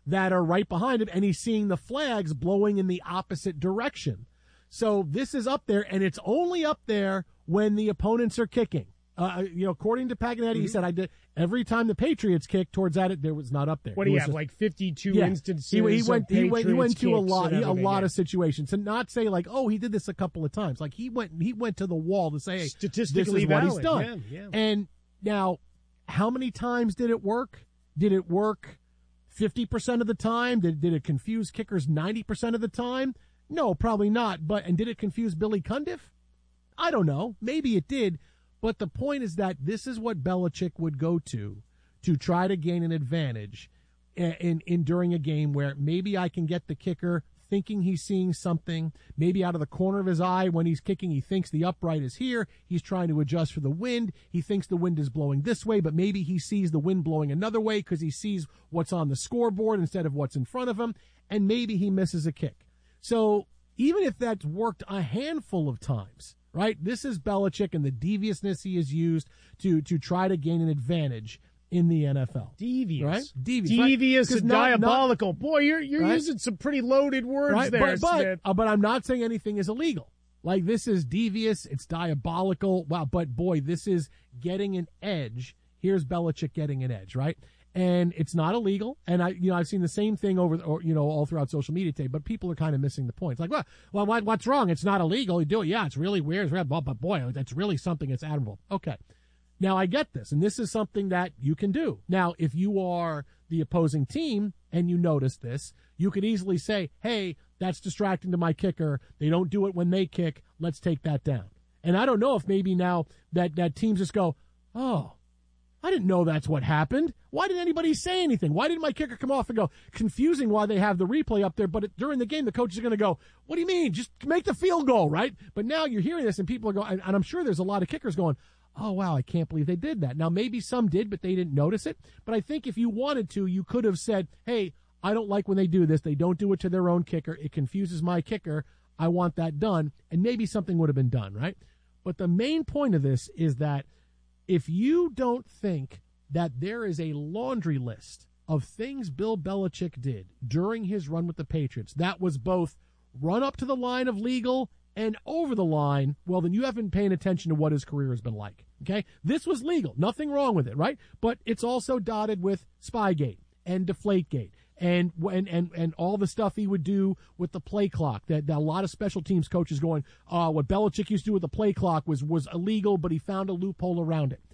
that are right behind him, and he's seeing the flags blowing in the opposite direction. So this is up there, and it's only up there when the opponents are kicking. According to Paganetti, he said, I did every time the Patriots kicked towards that, it was not up there. What do you have, like 52 instances? He went to a lot of situations, and not say like, oh, he did this a couple of times. Like he went to the wall to say, hey, statistically this is valid. What he's done. Yeah. And now, how many times did it work? Did it work 50% of the time? Did it confuse kickers 90% of the time? No, probably not. And did it confuse Billy Cundiff? I don't know. Maybe it did. But the point is that this is what Belichick would go to try to gain an advantage in during a game where maybe I can get the kicker thinking he's seeing something, maybe out of the corner of his eye when he's kicking, he thinks the upright is here. He's trying to adjust for the wind. He thinks the wind is blowing this way, but maybe he sees the wind blowing another way because he sees what's on the scoreboard instead of what's in front of him, and maybe he misses a kick. So even if that's worked a handful of times, right? This is Belichick and the deviousness he has used to try to gain an advantage in the NFL. Devious. Right? Devious right? and diabolical. Boy, you're right? Using some pretty loaded words right? there, Smith. But I'm not saying anything is illegal. Like, this is devious. It's diabolical. Wow. But, boy, this is getting an edge. Here's Belichick getting an edge, right? And it's not illegal. And I've seen the same thing all throughout social media today, but people are kind of missing the point. It's like, well, what's wrong? It's not illegal. You do it. Yeah, it's really weird. It's red, but boy, that's really something that's admirable. Okay. Now I get this, and this is something that you can do. Now, if you are the opposing team and you notice this, you could easily say, hey, that's distracting to my kicker. They don't do it when they kick. Let's take that down. And I don't know if maybe now that teams just go, oh, I didn't know that's what happened. Why didn't anybody say anything? Why didn't my kicker come off and go? Confusing why they have the replay up there, but during the game, the coaches are going to go, what do you mean? Just make the field goal, right? But now you're hearing this, and people are going, and I'm sure there's a lot of kickers going, oh, wow, I can't believe they did that. Now, maybe some did, but they didn't notice it. But I think if you wanted to, you could have said, hey, I don't like when they do this. They don't do it to their own kicker. It confuses my kicker. I want that done. And maybe something would have been done, right? But the main point of this is that if you don't think that there is a laundry list of things Bill Belichick did during his run with the Patriots that was both run up to the line of legal and over the line, well, then you haven't been paying attention to what his career has been like, okay? This was legal. Nothing wrong with it, right? But it's also dotted with Spygate and Deflategate and all the stuff he would do with the play clock that a lot of special teams coaches going, what Belichick used to do with the play clock was illegal, but he found a loophole around it.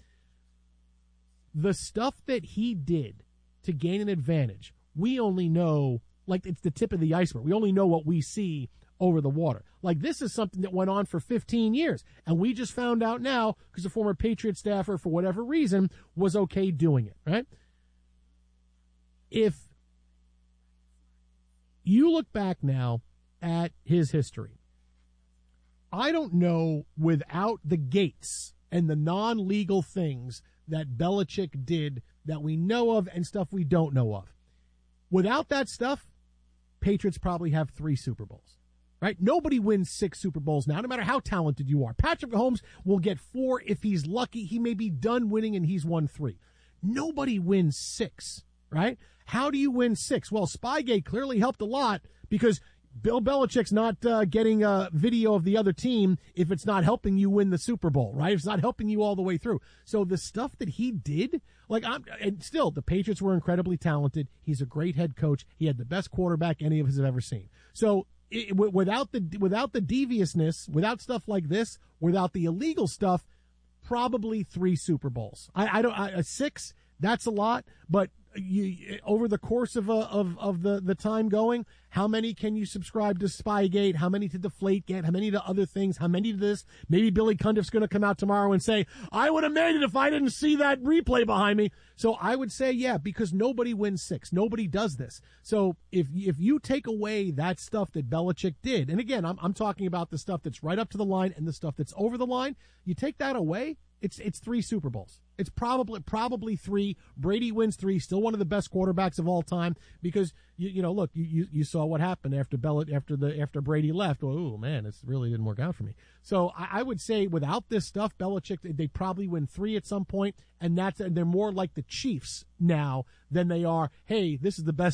The stuff that he did to gain an advantage, we only know, like, it's the tip of the iceberg. We only know what we see over the water. Like, this is something that went on for 15 years, and we just found out now because the former Patriot staffer, for whatever reason, was okay doing it, right? If you look back now at his history, I don't know, without the gates and the non-legal things that Belichick did that we know of and stuff we don't know of. Without that stuff, Patriots probably have 3 Super Bowls, right? Nobody wins 6 Super Bowls now, no matter how talented you are. Patrick Mahomes will get 4 if he's lucky. He may be done winning and he's won 3. Nobody wins 6, right? How do you win 6? Well, Spygate clearly helped a lot because Bill Belichick's not getting a video of the other team if it's not helping you win the Super Bowl, right? If it's not helping you all the way through. So the stuff that he did, and still, the Patriots were incredibly talented. He's a great head coach. He had the best quarterback any of us have ever seen. So without the deviousness, without stuff like this, without the illegal stuff, probably 3 Super Bowls. 6, that's a lot, but over the course of the time going, how many can you subscribe to Spygate? How many to Deflategate? How many to other things? How many to this? Maybe Billy Cundiff's going to come out tomorrow and say, I would have made it if I didn't see that replay behind me. So I would say, yeah, because nobody wins 6. Nobody does this. So if you take away that stuff that Belichick did, and again, I'm talking about the stuff that's right up to the line and the stuff that's over the line, you take that away, it's 3 Super Bowls. It's probably 3. Brady wins 3, still one of the best quarterbacks of all time because look, you saw what happened after Brady left. Oh man, this really didn't work out for me. So I would say without this stuff, Belichick, they probably win 3 at some point, and they're more like the Chiefs now than they are, hey, this is the best